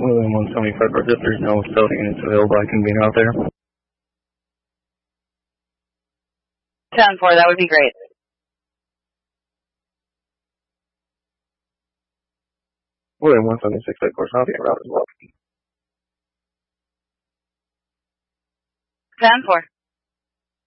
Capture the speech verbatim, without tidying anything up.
William one seventy-five, or if there's no cell units available, I can be out there. ten four, that would be great. William one seventy-six, of course, I'll be around as well. ten four.